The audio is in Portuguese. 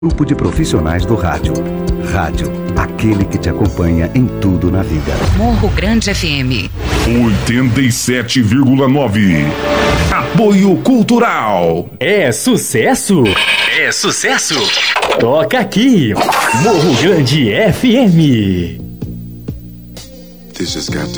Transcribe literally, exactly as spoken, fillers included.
Grupo de profissionais do rádio. Rádio, aquele que te acompanha em tudo na vida. Morro Grande F M. oitenta e sete vírgula nove. Apoio Cultural. É sucesso? É sucesso? Toca aqui, Morro Grande F M. This has got to